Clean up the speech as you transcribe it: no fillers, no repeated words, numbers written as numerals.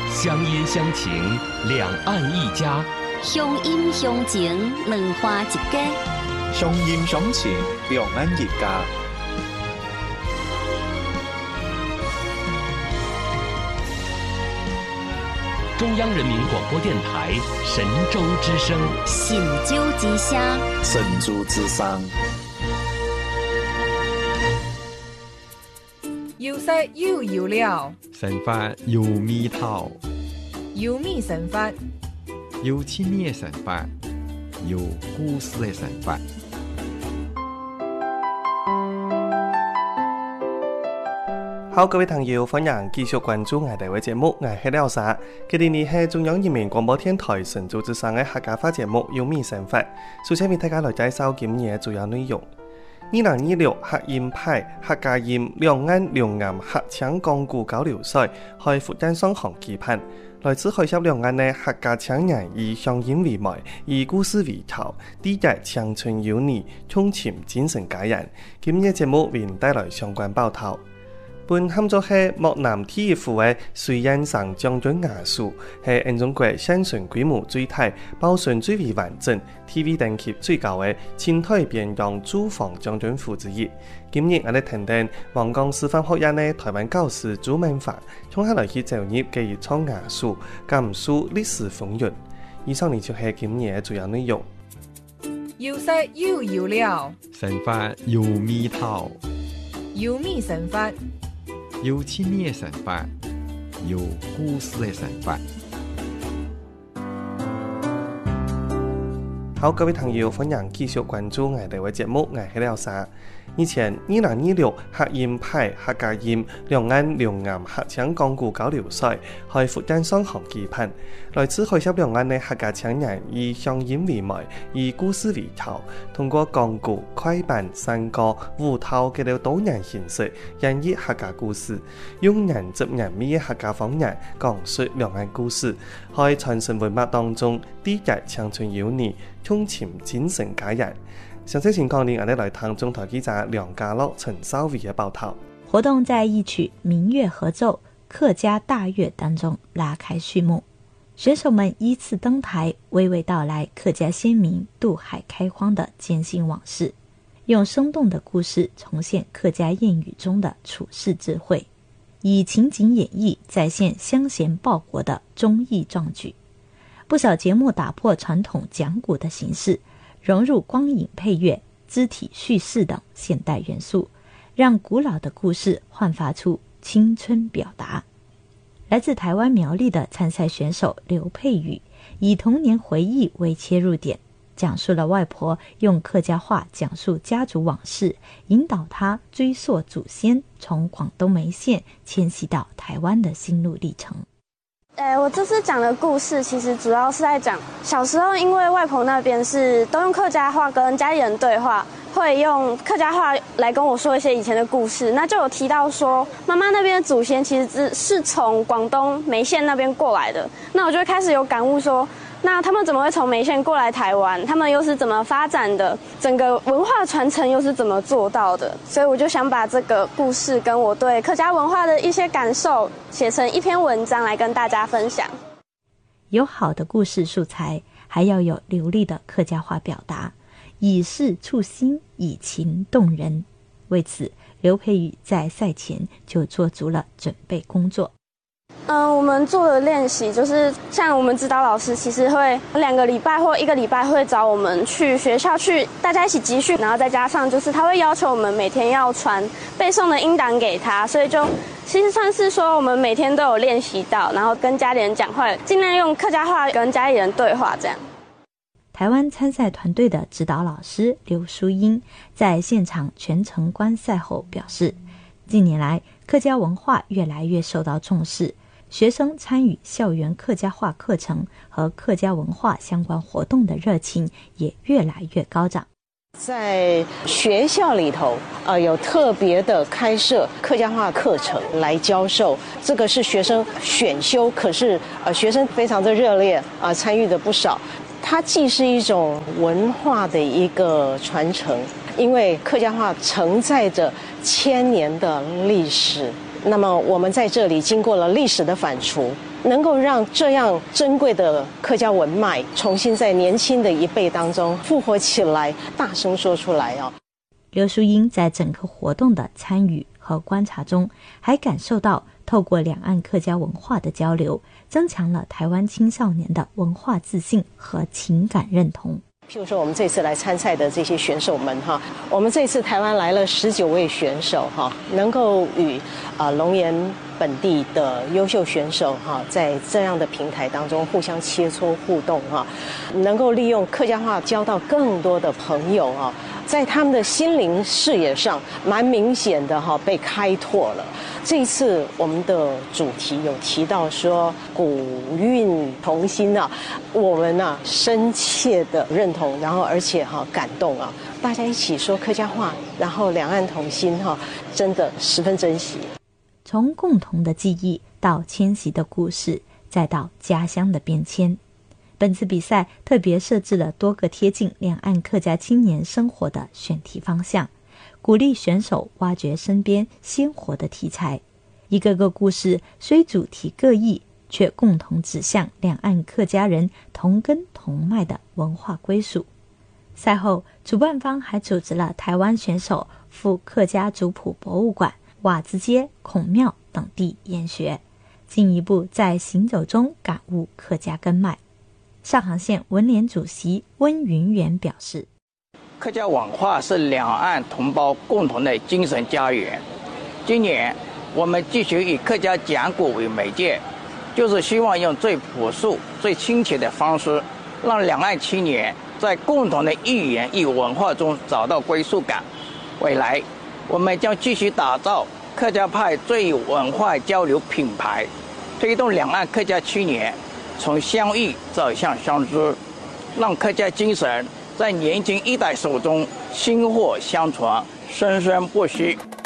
乡音乡情，两岸一家； 乡音乡情，两花一家； 乡音乡情，两岸一家。 中央人民广播电台神州之声， 神州之声， 神州之声。 有色又有料， 神法有味道， 有味神法， 有趣味的神法，有故事的神法。 好，各位朋友，歡迎繼續關注我哋嘅節目，我係廖沙。佢哋呢係中央人民廣播電台神州之聲嘅客家話節目《有味神法》。首先為大家來介紹今日主要內容。2026客宴派客家宴兩岸兩岸客腔講古交流賽開福建雙行舉辦。來自海峽兩岸嘅客家腔人以鄉音為媒，以故事為頭，締結青春幼年，充潛精神家人。今日節目為帶來相關報道。本合作係莫南體育府嘅水印上將軍藝術，係中國現存規模最大、保存最為完整、TV 等級最高嘅青苔邊疆駐防將軍府之一。今日我哋聽聽黃岡師範學院嘅台灣教師朱文華，從下來去走入技藝創藝術，感受歷史風雲。以上呢就係今日嘅主要內容。 有色又有料， 神法有味道， 有味神法， 有趣味的神法，有故事的神法。 好，各位朋友，歡迎繼續關注我哋嘅節目，我係廖沙。以前2026客宴派客家宴兩岸兩岸客腔講古交流賽開福建雙行舉辦。來自海峽兩岸嘅客家腔人以鄉音為媒，以故事為頭，通過講古、快板、山歌、舞蹈嘅多樣形式演繹客家故事，用人執人味嘅客家方言講述兩岸故事，喺傳承文化當中締結青春幼年，充潛精神家人。詳細情況呢，我哋來聽中台記者梁家樂、陳少偉嘅報道。 活動在一曲民樂合奏客家大樂當中拉開序幕，選手們依次登台，娓娓道來客家先民渡海開荒的艱辛往事，用生動的故事重現客家諺語中的處世智慧，以情景演繹再現鄉賢報國的忠義壯舉。不少節目打破傳統講古的形式，融入光影配樂、肢體敘事等現代元素，讓古老的故事煥發出青春表達。來自台灣苗栗的參賽選手劉佩宇，以童年回憶為切入點，講述了外婆用客家話講述家族往事，引導他追溯祖先從廣東梅縣遷徙到台灣的心路歷程。 我這次講的故事其實主要是在講小時候，因為外婆那邊是都用客家話跟家裡人對話，會用客家話來跟我說一些以前的故事。那就有提到說，媽媽那邊的祖先其實是從廣東梅縣那邊過來的。那我就開始有感悟說，那他們怎麼會從梅縣過來台灣？他們又是怎麼發展的？整個文化傳承又是怎麼做到的？所以我就想把這個故事跟我對客家文化的一些感受寫成一篇文章來跟大家分享。 有好的故事素材，還要有流利的客家話表達，以事觸心，以情動人。為此，劉佩宇在賽前就做足了準備工作。 我們做的練習就是像我們指導老師其實會2個禮拜或1個禮拜會找我們去學校去大家一起集訓，然後再加上就是他會要求我們每天要傳背誦的音檔給他，所以就其實算是說我們每天都有練習到，然後跟家裡人講話，盡量用客家話跟家裡人對話這樣。 台灣參賽團隊的指導老師劉淑英在現場全程觀賽後表示，近年來客家文化越來越受到重視，學生參與校園客家話課程和客家文化相關活動的熱情也越來越高漲。 在學校裡頭，有特別的開設客家話課程來教授，這個是學生選修，可是學生非常的熱烈，參與的不少。它既是一種文化的一個傳承，因為客家話承載着1000年的歷史， 那么我们在这里经过了历史的反刍，能够让这样珍贵的客家文脉重新在年轻的一辈当中复活起来，大声说出来啊。 刘淑英在整个活动的参与和观察中，还感受到透过两岸客家文化的交流，增强了台湾青少年的文化自信和情感认同。 譬如说我们这次来参赛的这些选手们哈，我们这次台湾来了19位选手哈，能够与龙岩本地的优秀选手哈，在这样的平台当中互相切磋互动哈，能够利用客家话交到更多的朋友啊，在他们的心灵视野上蛮明显的哈被开拓了。这一次我们的主题有提到说古韵同心啊，我们啊深切的认同，然后而且感动啊，大家一起说客家话，然后两岸同心真的十分珍惜。 从共同的记忆到迁徙的故事，再到家乡的变迁。本次比赛特别设置了多个贴近两岸客家青年生活的选题方向，鼓励选手挖掘身边鲜活的题材。一个个故事虽主题各异，却共同指向两岸客家人同根同脉的文化归属。赛后，主办方还组织了台湾选手赴客家族谱博物馆、瓦子街、孔庙等地研学，进一步在行走中感悟客家根脉。上杭县文联主席温云元表示， 客家文化是两岸同胞共同的精神家园。今年我们继续以客家讲古为媒介，就是希望用最朴素、最亲切的方式，让两岸青年在共同的语言与文化中找到归属感。未来我们将继续打造客家派最有文化交流品牌，推动两岸客家青年从相遇走向相知，让客家精神在年轻一代手中薪火相传，生生不息。